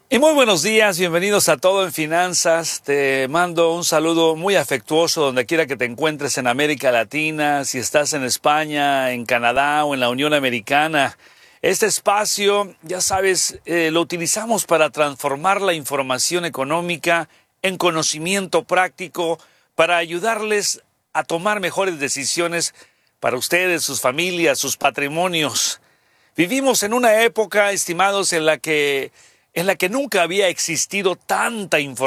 Y muy buenos días, bienvenidos a Todo en Finanzas. Te mando un saludo muy afectuoso donde quiera que te encuentres en América Latina, si estás en España, en Canadá o en la Unión Americana. Este espacio, ya sabes, lo utilizamos para transformar la información económica en conocimiento práctico, para ayudarles a tomar mejores decisiones para ustedes, sus familias, sus patrimonios. Vivimos en una época, estimados, en la que nunca había existido tanta información